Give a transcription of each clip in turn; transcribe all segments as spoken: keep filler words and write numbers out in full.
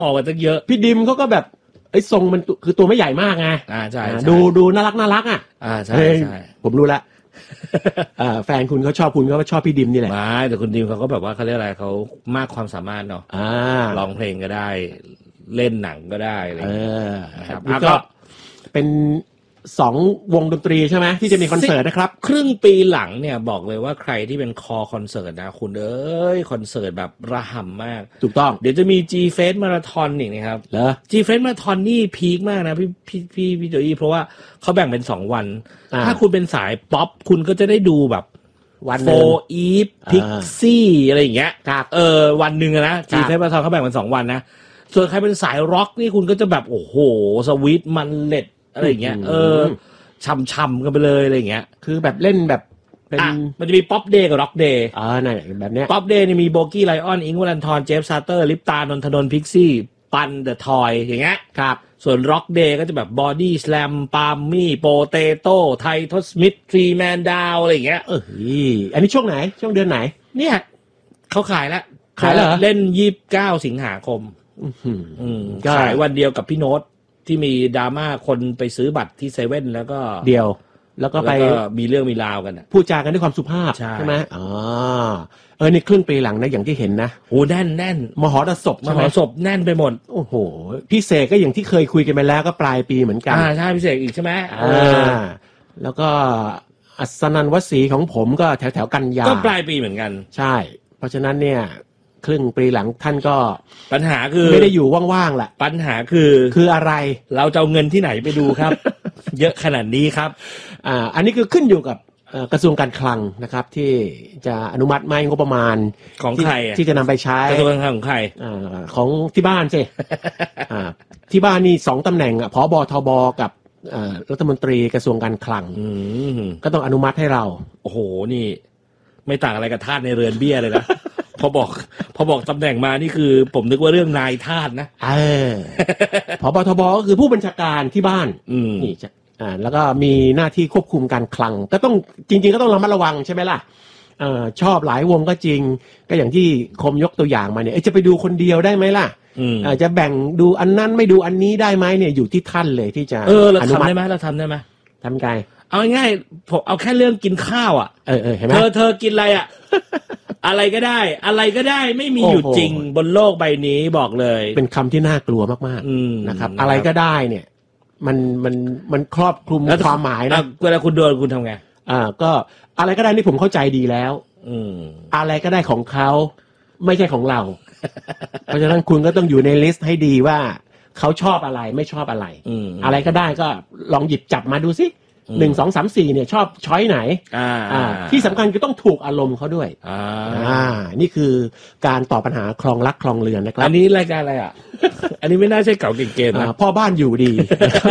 ออกมาตั้งเยอะพี่ดิมเขาก็แบบไอ้ทรงมันคือตัวไม่ใหญ่มากไงอ่าใช่ดูดูน่ารักน่ารักอ่ะอ่าใช่ใช่ผมรู้ละอ่าแฟนคุณเขาชอบคุณเขาชอบพี่ดิมนี่แหละไม่แต่คุณดิมเขาก็แบบว่าเขาเรียกอะไรเขามากความสามารถเนาะอ่าร้องเพลงก็ได้เล่นหนังก็ได้อะไรอย่างเงี้ยนะครับแล้วก็เป็นสองวงดนตรีใช่ไหมที่จะมีคอนเสิร์ตนะครับครึ่งปีหลังเนี่ยบอกเลยว่าใครที่เป็นคอคอนเสิร์ตนะคุณเอ้ยคอนเสิร์ตแบบระห่ำมากถูกต้องเดี๋ยวจะมี G Fest Marathon อีกนะครับเหรอ G Fest Marathon นี่พีคมากนะพี่พี่พี่พี่โจอี้เพราะว่าเขาแบ่งเป็นสองวันถ้าคุณเป็นสายป๊อปคุณก็จะได้ดูแบบวันโฟอีฟพิกซี่อะไรอย่างเงี้ยเออวันหนึ่งนะ G Fest Marathon เขาแบ่งเป็นสองวันนะส่วนใครเป็นสายร็อกนี่คุณก็จะแบบโอ้โหสวีทมันเล็ดอะไรอย่างเงี้ยเออช่ำๆกันไปเลยอะไรอย่างเงี้ยคือแบบเล่นแบบเป็นมันจะมีป๊อปเดย์กับร็อกเดย์อ่านั่นแบบเนี้ยป๊อปเดย์นี่มีโบกี้ไลออนอิงค์วรันทรเจฟซาเตอร์ลิปตานนทนนท์พิกซี่ปันเดอะทอยอย่างเงี้ยครับส่วนร็อกเดย์ก็จะแบบบอดี้สแลมปาล์มมี่โปเตโต้ไททอสมิธทรีแมนดาวอะไรอย่างเงี้ยเอออันนี้ช่วงไหนช่วงเดือนไหนเนี่ยเขาขายแล้วขายแล้วเล่นยี่สิบเก้าสิงหาคมขายวันเดียวกับพี่โน้ตที่มีดราม่าคนไปซื้อบัตรที่เซเว่นแล้วก็เดียวแล้วก็ไปมีเรื่องมีราวกันอ่ะพูดจากันด้วยความสุภาพใช่ไหมอ๋อเออในครึ่งปีหลังนะอย่างที่เห็นนะโอ้แน่นแน่นมหรสพมหรสพแน่นไปหมดโอ้โหพี่เสกก็อย่างที่เคยคุยกันไปแล้วก็ปลายปีเหมือนกันอ่าใช่พี่เสกอีกใช่ไหมอ่าแล้วก็อัศนันท์วสีของผมก็แถวแถวกันยาก็ปลายปีเหมือนกันใช่เพราะฉะนั้นเนี่ยครึ่งปีหลังท่านก็ปัญหาคือไม่ได้อยู่ว่างๆแหละปัญหาคือคืออะไรเราจะเอาเงินที่ไหนไปดูครับ เยอะขนาดนี้ครับอ่าอันนี้คือขึ้นอยู่กับกระทรวงการคลังนะครับที่จะอนุมัติไม่งบประมาณของใครที่จะนำไปใช้กระทรวงการคลังของใครอ่าของที่บ้านสิ อ่าที่บ้านนี่สองตำแหน่งอ่ะผบทบกับรัฐมนตรีกระทรวงการคลังก็ต้องอนุมัติให้เราโอ้โหนี่ไม่ต่างอะไรกับทาสในเรือนเบี้ยเลยนะ พอบอกพอบอกตำแหน่งมานี่คือผมนึกว่าเรื่องนายทาสนะเออผบทบก็คือผู้บัญชาการที่บ้านนี่จะอ่าแล้วก็มีหน้าที่ควบคุมการคลังก็ต้องจริงๆก็ต้องระมัดระวังใช่ไหมล่ะเออชอบหลายวงก็จริงก็อย่างที่คมยกตัวอย่างมาเนี่ยจะไปดูคนเดียวได้ไหมล่ะอาจจะแบ่งดูอันนั้นไม่ดูอันนี้ได้ไหมเนี่ยอยู่ที่ท่านเลยที่จะเออเราทำได้ไหมเราทำได้ไหมทำไงเอาง่ายๆผมเอาแค่เรื่องกินข้าวอ่ะเออเออเห็นไหมเธอเธอกินอะไรอ่ะ อะไรก็ได้อะไรก็ได้ไม่มีอยู่จริงบนโลกใบนี้บอกเลยเป็นคำที่น่ากลัวมากๆนะครับอะไรก็ได้เนี่ยมันมันมันครอบคลุมความหมายนะเวลาคุณโดนคุณทำไงอ่าก็อะไรก็ได้นี่ผมเข้าใจดีแล้วอืมอะไรก็ได้ของเขาไม่ใช่ของเรา เพราะฉะนั้นคุณก็ต้องอยู่ในลิสต์ให้ดีว่าเขาชอบอะไรไม่ชอบอะไรอะไรก็ได้ก็ลองหยิบจับมาดูสิหนึ่งสองสามสี่เนี่ยชอบช้อยไหนอ่าอ่าที่สำคัญคือต้องถูกอารมณ์เขาด้วยอ่าอ่านี่คือการตอบปัญหาคลองรักคลองเรือนนะครับอันนี้รายการอะไรอ่ะ อันนี้ไม่น่าใช่เก่าเก่งๆนะพ่อบ้านอยู่ดี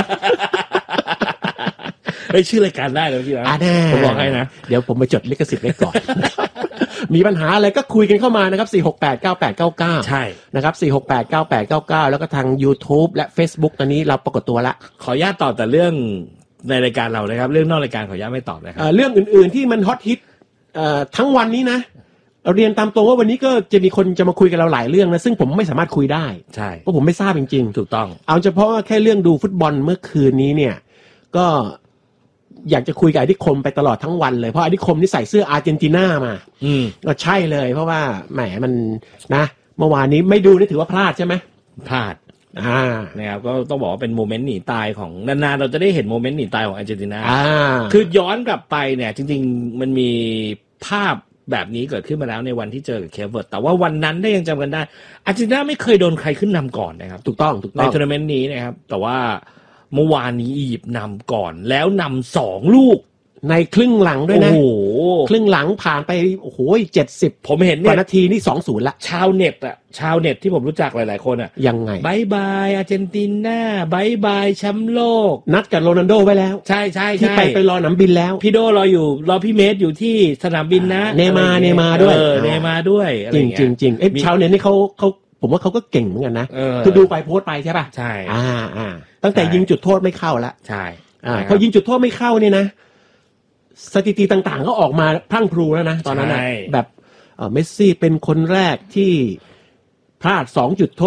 เฮ้ยชื่อรายการได้แล้วพี่นะผมบอกให้นะเดี๋ยวผมไปจดลิขสิทธิ์ไว้ก่อน มีปัญหาอะไรก็คุยกันเข้ามานะครับสี่ หก แปด เก้า แปด เก้า เก้าใช่นะครับสี่ หก แปด เก้า แปด เก้า เก้าแล้วก็ทาง YouTube และ Facebook ตอนนี้เราปรากฏตัวละขออนุญาตตอบแต่เรื่องในรายการเรานะครับเรื่องนอกรายการขออนุญาตไม่ตอบนะครับเรื่องอื่นๆที่มันฮอตฮิตทั้งวันนี้นะเรียนตามตรงว่าวันนี้ก็จะมีคนจะมาคุยกับเราหลายเรื่องนะซึ่งผมไม่สามารถคุยได้ใช่เพราะผมไม่ทราบจริงๆถูกต้องเอาเฉพาะแค่เรื่องดูฟุตบอลเมื่อคืนนี้เนี่ยก็อยากจะคุยกับอธิคมไปตลอดทั้งวันเลยเพราะอธิคมนี่ใส่เสื้ออาร์เจนตินามาอืมก็ใช่เลยเพราะว่าแหมมันนะเมื่อวานนี้ไม่ดูนี่ถือว่าพลาดใช่ไหมพลาดอ่านะครับก็ต้องบอกว่าเป็นโมเมนต์หนีตายของนานๆเราจะได้เห็นโมเมนต์หนีตายของอาร์เจนตินาอ่าคือย้อนกลับไปเนี่ยจริงๆมันมีภาพแบบนี้เกิดขึ้นมาแล้วในวันที่เจอกับเคเบิร์ตแต่ว่าวันนั้นได้ยังจำกันได้อาร์เจนตินาไม่เคยโดนใครขึ้นนำก่อนนะครับถูกต้องถูกต้องในทัวร์นาเมนต์นี้นะครับแต่ว่าเมื่อวานนี้อียิปต์นำก่อนแล้วนำสองลูกในครึ่งหลังด้วยนะโอ้โหครึ่งหลังผ่านไปโอ้โหเจ็ดสิบผมเห็นเนี่ยนาทีนี่สองศูนย์ละชาวเน็ตอ่ะชาวเน็ตที่ผมรู้จักหลายๆคนอ่ะยังไงบายบายอาร์เจนตินาบายบายแชมป์โลกนัดกับโรนัลโดไว้แล้วใช่ใช่ที่ไปไปรอหนามบินแล้วพี่โดรออยู่รอพี่เมธอยู่ที่สนามบินนะเนมาเนมาด้วยเออเนมาด้วยจริงจริงจริงเอ้ชาวเน็ตนี่เขาเขาผมว่าเขาก็เก่งเหมือนกันนะคือดูไปโพสต์ไปใช่ป่ะใช่อ่าอ่าตั้งแต่ยิงจุดโทษไม่เข้าแล้วใช่อ่าพอยิงจุดโทษไม่เข้าเนี่ยนะสถิติต่างๆก็ออกมาพรั่งพรูแล้วนะตอนนั้นนะแบบเมสซี่เป็นคนแรกที่พลาดสองจุดโทษ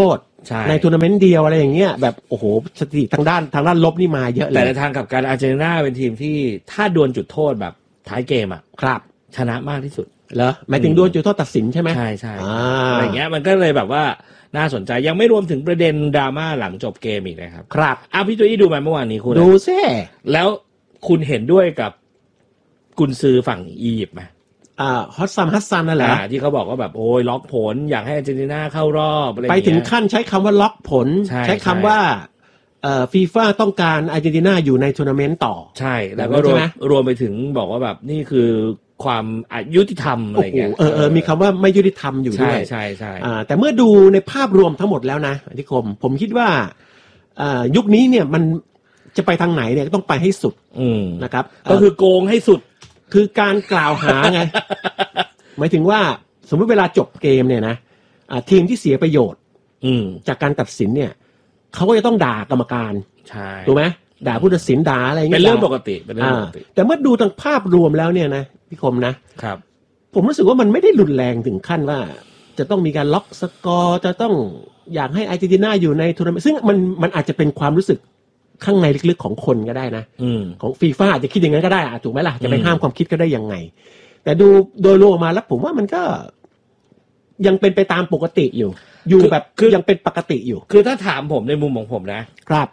ในทัวร์นาเมนต์เดียวอะไรอย่างเงี้ยแบบโอ้โหสถิติทางด้านทางด้านลบนี่มาเยอะเลยแต่ในทางกับการอาร์เจนตินาเป็นทีมที่ถ้าดวลจุดโทษแบบท้ายเกมอ่ะครับชนะมากที่สุดเหรอหมายถึงดวลจุดโทษตัดสินใช่ไหมใช่ใช่อะไรเงี้ยมันก็เลยแบบว่าน่าสนใจยังไม่รวมถึงประเด็นดราม่าหลังจบเกมอีกนะครับครับอ้าวพี่ตุ้ยดูมาเมื่อวานนี้คุณดูซิแล้วคุณเห็นด้วยกับกุนซือฝั่งอียิปต์ไหมอ่าฮอสซัมฮัสซันนั่นแหละที่เขาบอกว่าแบบโอ้ยล็อกผลอยากให้อาร์เจนตินาเข้ารอบอะไรไปถึงขั้นใช้คำว่าล็อกผลใช้คำว่าเอ่อฟีฟ่าต้องการอาร์เจนตินาอยู่ในทัวร์นาเมนต์ต่อใช่แล้วก็รวมรวมไปถึงบอกว่าแบบนี่คือความยุติธรรมอะไรเงี้ยเออเออมีคำว่าไม่ยุติธรรมอยู่ด้วยใช่ใช่อ่าแต่เมื่อดูในภาพรวมทั้งหมดแล้วนะอธิคมผมคิดว่าอ่ายุคนี้เนี่ยมันจะไปทางไหนเนี่ยต้องไปให้สุดนะครับก็คือโกงให้สุดคือการกล่าวหาไง หมายถึงว่าสมมติเวลาจบเกมเนี่ยนะทีมที่เสียประโยชน์จากการตัดสินเนี่ยเขาก็จะต้องด่ากรรมการใช่ถูกไหมด่าผู้ตัดสินด่าอะไรเงี้ยเป็นเรื่องปกติเป็นเรื่องปกติแต่เมื่อดูทางภาพรวมแล้วเนี่ยนะพี่คมนะครับผมรู้สึกว่ามันไม่ได้รุนแรงถึงขั้นว่าจะต้องมีการล็อกสกอร์จะต้องอยากให้อาร์เจนตินาอยู่ในทัวร์นาเมนต์ซึ่งมันมันอาจจะเป็นความรู้สึกข้างในลึกๆของคนก็ได้นะของฟีฟ่าอาจจะคิดอย่างนั้นก็ได้ถูกไหมล่ะจะไปห้ามความคิดก็ได้ยังไงแต่ดูโดยรวมมาแล้วผมว่ามันก็ยังเป็นไปตามปกติอยู่อยู่แบบคือยังเป็นปกติอยู่คือถ้าถามผมในมุมของผมนะครับ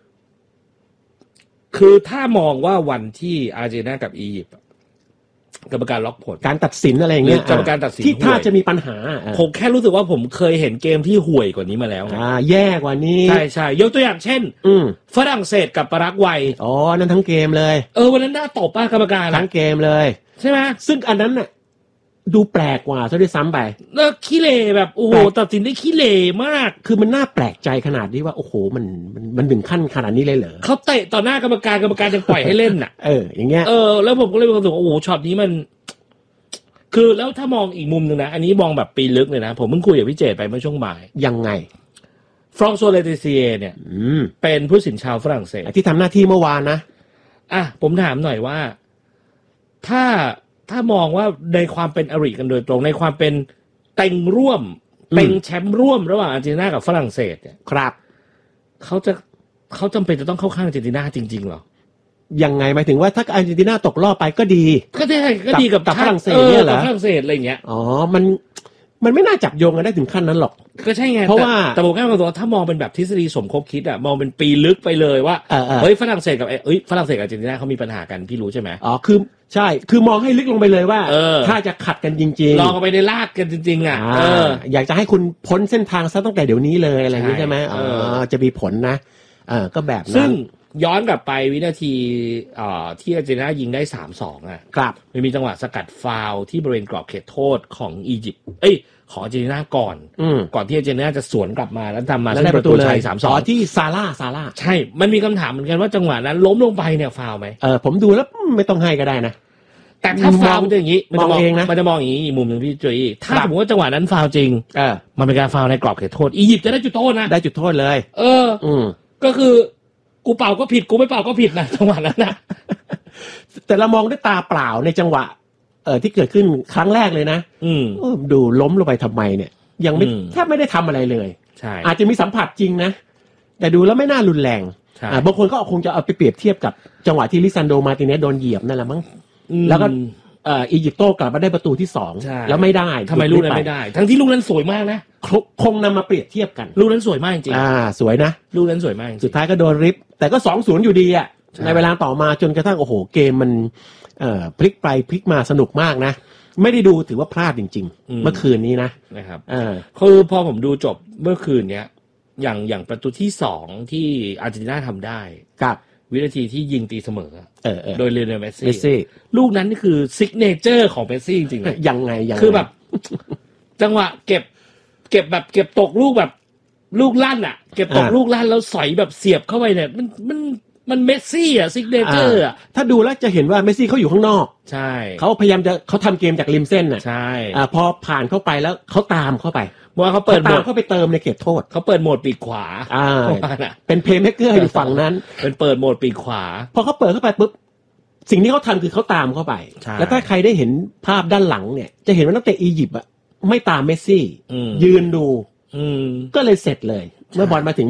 คือถ้ามองว่าวันที่อาร์เจนตินากับอียิปต์กรรมการล็อกผลการตัดสินอะไรอย่างเงี้ยกรรมการตัดสินที่ถ้าจะมีปัญหาผมแค่รู้สึกว่าผมเคยเห็นเกมที่ห่วยกว่านี้มาแล้วอ่าแย่กว่านี้ใช่ใช่ยกตัวอย่างเช่นอืมฝรั่งเศสกับปารากวัยอ๋อนั่นทั้งเกมเลยเออวันนั้นน่าตบป้ากรรมการทั้งเกมเลยใช่ไหมซึ่งอันนั้นน่ะดูแปลกกว่าซะด้วยซ้ำไปแล้วขี้เหร่แบบโอ้โหตัดสินได้ขี้เหร่มากคือมันน่าแปลกใจขนาดนี้ว่าโอ้โหมันมันมันถึงขั้นขนาดนี้เลยเหรอเขาเตะต่อหน้ากรรมการกรรมการยังปล่อยให้เล่นน่ะเอออย่างเงี้ยเออแล้วผมก็เลยมีความรู้สึกโอ้โหช็อตนี้มันคือแล้วถ้ามองอีกมุมนึงนะอันนี้มองแบบปีลึกเลยนะผมเพิ่งคุยกับพี่เจตไปเมื่อช่วงบ่ายยังไงฟรองโซเลติเซียเนี่ยเป็นผู้สินชาวฝรั่งเศสที่ทำหน้าที่เมื่อวานนะอ่ะผมถามหน่อยว่าถ้าถ้ามองว่าในความเป็นอริกันโดยตรงในความเป็นเต็งร่วมเป็นแชมป์ร่วมระหว่างอาร์เจนตินากับฝรั่งเศสเนี่ยครับเขาจะเขาจำเป็นจะต้องเข้าข้างอาร์เจนตินาจริงๆหรอยังไงหมายถึงว่าถ้าอาร์เจนตินาตกรอบไปก็ดีก็ได้ก็ดีกับฝรั่งเศสเนี่ยเหรอฝรั่งเศสอะไรอย่างเงี้ยอ๋อมันมันไม่น่าจับโยงกันได้ถึงขั้นนั้นหรอกก็ใช่ไงเพราะว่าแต่ผมแค่มองว่าถ้ามองเป็นแบบทฤษฎีสมคบคิดอะมองเป็นปีลึกไปเลยว่าเฮ้ยฝรั่งเศสกับเอ้ยฝรั่งเศสกับอาร์เจนตินาเขามีปัญหากันพี่รู้ใช่ไหมอ๋อคือใช่คือมองให้ลึกลงไปเลยว่าถ้าจะขัดกันจริงๆลองไปในลากกันจริงๆอ่ะเอออยากจะให้คุณพ้นเส้นทางซะตั้งแต่เดี๋ยวนี้เลยอะไรอย่างนี้ใช่ไหมอ๋อจะมีผลนะเออก็แบบนั้นซึ่งย้อนกลับไปวินาทีที่อาร์เจนตินายิงได้ สามสอง อ่ะครับมันมีจังหวะสกัดฟาวล์ที่บริเวณกรอบเขตโทษของอียิปต์เอ้ยของอาร์เจนตินาก่อนก่อนที่อาร์เจนตินาจะสวนกลับมาแล้วทำมาได้ประตูชัยสามสองที่ซาร่าซาร่าใช่มันมีคำถามเหมือนกันว่าจังหวะนั้นล้มลงไปเนี่ยฟาวล์ไหมเออผมดูแล้วไม่ต้องให้ก็ได้นะแต่ถ้าฟาวล์มันจะอย่างนี้มันจะมองเองนะมันจะมองอย่างนี้อีกมุมนึงพี่จุ้ยถ้าสมมติว่าจังหวะนั้นฟาวล์จริงเออมันเป็นการฟาวล์ในกรอบเขตโทษอียิปต์จะได้จุดโทษนะได้จุดโทษเลยเอออืมก็คือกูเป่าก็ผิดกูไม่เป่าก็ผิดนะจังหวะนั้นนะแต่เรามองด้วยตาเปล่าในจังหวะเอ่อที่เกิดขึ้นครั้งแรกเลยนะอืมดูล้มลงไปทำไมเนี่ยยังไม่แทบไม่ได้ทำอะไรเลยใช่อาจจะมีสัมผัสจริงนะแต่ดูแล้วไม่น่ารุนแรงอ่าบางคนก็คงจะเอาไปเปรียบเทียบกับจังหวะที่ลิซันโดมาร์ติเนสโดนเหยียบนั่นแหละมั้งแล้วก็เอ่ออียิปต์โต้กลับมาได้ประตูที่สองแล้วไม่ได้ทำไมลูกนั้นไม่ได้ทั้งที่ลูกนั้นสวยมากนะคงนำมาเปรียบเทียบกันลูกนั้นสวยมากจริงอ่าสวยนะลูกนั้นสวยมากสุดท้ายก็โดนริบแต่ก็ สองศูนย์ อยู่ดีอ่ะในเวลาต่อมาจนกระทั่งโอ้โหเกมมันเอ่อพลิกไปพลิกมาสนุกมากนะไม่ได้ดูถือว่าพลาดจริงๆเมื่อคืนนี้นะนะครับเออคือพอผมดูจบเมื่อคืนเนี้ยอย่างอย่างประตูที่สองที่อาร์เจนตินาทำได้กับวินาทีที่ยิงตีเสมอเออโดยเลโอเนลเมสซี่ลูกนั้นนี่คือซิกเนเจอร์ของเมสซี่จริงๆเลยยังไงยังคือแบบจังหวะเก็บเก็บแบบเก็บตกลูกแบบลูกลั่นอ่ะเก็บตกลูกลั่นแล้วสอยแบบเสียบเข้าไปเนี่ยมันมันมันเมสซี่อ่ะซิกเนเจอร์อ่ะถ้าดูแล้วจะเห็นว่าเมสซี่เขาอยู่ข้างนอกใช่เขาพยายามจะเขาทำเกมจากริมเส้นอ่ะใช่อ่าพอผ่านเข้าไปแล้วเขาตามเข้าไปว่าเขาเปิดโหมดเข้าไปเติมในเขตโทษเขาเปิดโหมดปีกขวาอ่าเป็นเพลย์เมคเกอร์อยู่ฝั่งนั้นเป็นเปิดโหมดปีกขวาพอเขาเปิดเข้าไปปุ๊บสิ่งที่เขาทำคือเขาตามเข้าไปแล้วถ้าใครได้เห็นภาพด้านหลังเนี่ยจะเห็นว่านักเตะอียิปต์อ่ะไม่ตามเมสซี่ยืนดูก็เลยเสร็จเลยเมื่อบอลมาถึง